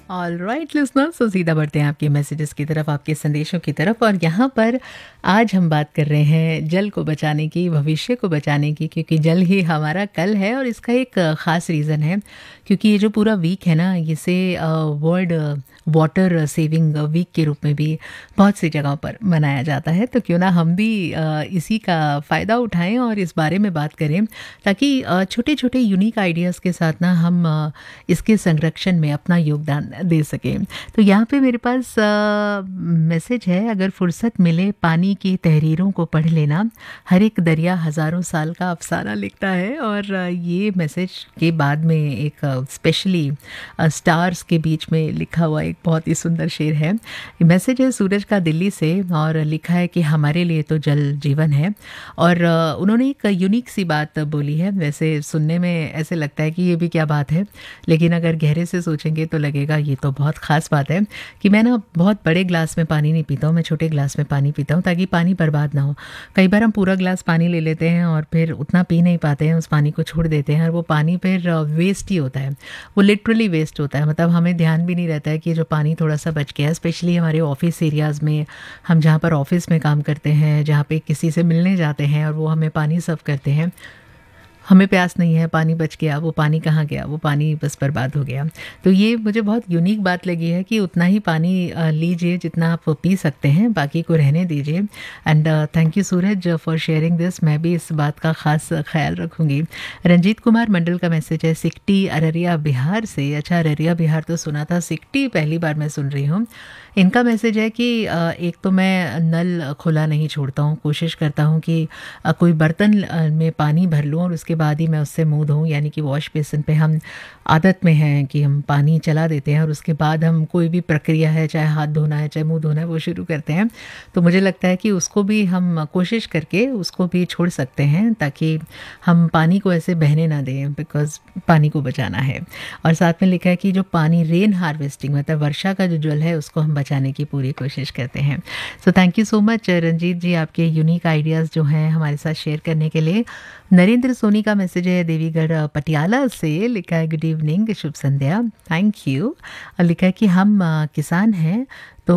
All right listeners, तो सीधा बढ़ते हैं आपके मैसेजेस की तरफ, आपके संदेशों की तरफ। और यहाँ पर आज हम बात कर रहे हैं जल को बचाने की, भविष्य को बचाने की, क्योंकि जल ही हमारा कल है। और इसका एक ख़ास रीज़न है, क्योंकि ये जो पूरा वीक है ना, इसे वर्ल्ड वाटर सेविंग वीक के रूप में भी बहुत सी जगहों पर मनाया जाता है। तो क्यों ना हम भी इसी का फ़ायदा उठाएं और इस बारे में बात करें, ताकि छोटे छोटे यूनिक आइडियाज़ के साथ ना हम इसके संरक्षण में अपना योगदान दे सकें। तो यहाँ पे मेरे पास मैसेज है, अगर फुर्सत मिले पानी की तहरीरों को पढ़ लेना, हर एक दरिया हज़ारों साल का अफसाना लिखता है। और ये मैसेज के बाद में एक स्पेशली स्टार्स के बीच में लिखा हुआ एक बहुत ही सुंदर शेर है। मैसेज है सूरज का दिल्ली से, और लिखा है कि हमारे लिए तो जल जीवन है। और उन्होंने एक यूनिक सी बात बोली है। वैसे सुनने में ऐसे लगता है कि ये भी क्या बात है, लेकिन अगर गहरे से सोचेंगे तो लगेगा ये तो बहुत ख़ास बात है कि मैं ना बहुत बड़े ग्लास में पानी नहीं पीता हूँ, मैं छोटे ग्लास में पानी पीता हूँ, ताकि पानी बर्बाद ना हो। कई बार हम पूरा ग्लास पानी ले लेते हैं और फिर उतना पी नहीं पाते हैं, उस पानी को छोड़ देते हैं, और वो पानी फिर वेस्ट ही होता है, वो लिटरली वेस्ट होता है। मतलब हमें ध्यान भी नहीं रहता है कि जो पानी थोड़ा सा बच गया है। स्पेशली हमारे ऑफिस एरियाज़ में, हम जहाँ पर ऑफिस में काम करते हैं, जहाँ पे किसी से मिलने जाते हैं और वो हमें पानी सर्व करते हैं, हमें प्यास नहीं है, पानी बच गया, वो पानी कहाँ गया, वो पानी बस बर्बाद हो गया। तो ये मुझे बहुत यूनिक बात लगी है कि उतना ही पानी लीजिए जितना आप पी सकते हैं, बाकी को रहने दीजिए। And thank you Suraj for sharing this, मैं भी इस बात का ख़ास ख्याल रखूँगी। रंजीत कुमार मंडल का मैसेज है सिकटी अररिया बिहार से। अच्छा, अररिया बिहार तो सुना था, सिकटी पहली बार मैं सुन रही हूँ। इनका मैसेज है कि एक तो मैं नल खुला नहीं छोड़ता हूँ, कोशिश करता हूँ कि कोई बर्तन में पानी भर लूँ और उसके बाद ही मैं उससे मुंह धोऊँ। यानी कि वॉश बेसिन पे हम आदत में हैं कि हम पानी चला देते हैं और उसके बाद हम कोई भी प्रक्रिया है, चाहे हाथ धोना है, चाहे मुंह धोना है, वो शुरू करते हैं। तो मुझे लगता है कि उसको भी हम कोशिश करके उसको भी छोड़ सकते हैं, ताकि हम पानी को ऐसे बहने ना दें, बिकॉज पानी को बचाना है। और साथ में लिखा है कि जो पानी रेन हार्वेस्टिंग, मतलब वर्षा का जो जल है, उसको हम बचाने की पूरी कोशिश करते हैं। So thank you so much Ranjit जी, आपके यूनिक आइडियाज़ जो हैं हमारे साथ शेयर करने के लिए। नरेंद्र सोनी का मैसेज है देवीगढ़ पटियाला से। लिखा है good evening, Shubh Sandhya, thank you. और लिखा है कि हम किसान हैं, तो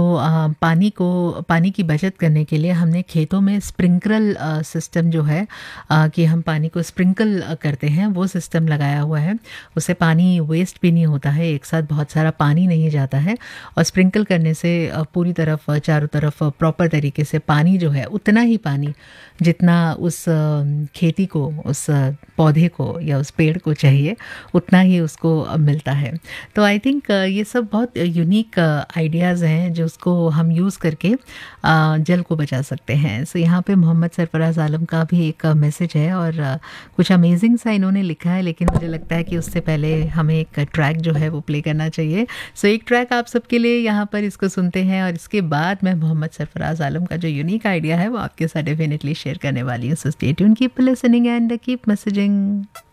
पानी की बचत करने के लिए हमने खेतों में स्प्रिंकल सिस्टम जो है, कि हम पानी को स्प्रिंकल करते हैं, वो सिस्टम लगाया हुआ है। उससे पानी वेस्ट भी नहीं होता है, एक साथ बहुत सारा पानी नहीं जाता है। और स्प्रिंकल करने से पूरी तरफ चारों तरफ प्रॉपर तरीके से पानी जो है, उतना ही पानी जितना उस खेती को, उस पौधे को या उस पेड़ को चाहिए, उतना ही उसको मिलता है। तो आई थिंक ये सब बहुत यूनिक आइडियाज़ हैं जो उसको हम यूज़ करके जल को बचा सकते हैं। सो यहाँ पे मोहम्मद सरफराज आलम का भी एक मैसेज है, और कुछ अमेजिंग सा इन्होंने लिखा है, लेकिन मुझे लगता है कि उससे पहले हमें एक ट्रैक जो है वो प्ले करना चाहिए। सो एक ट्रैक आप सबके लिए यहाँ पर, इसको सुनते हैं, और इसके बाद मैं मोहम्मद सरफराज आलम का जो यूनिक आइडिया है वो आपके साथ डेफिनेटली शेयर करने वाली हूँ। So stay tuned, keep listening and keep messaging.